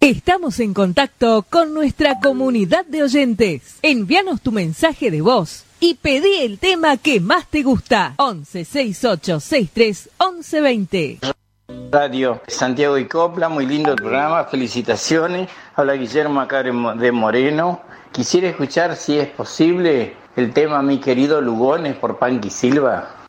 Estamos en contacto con nuestra comunidad de oyentes. Envíanos tu mensaje de voz y pedí el tema que más te gusta. 11 68 63 11 20. Radio Santiago y Copla, muy lindo el programa, felicitaciones. Habla Guillermo acá de Moreno. Quisiera escuchar, si es posible, el tema Mi querido Lugones por Panqui Silva.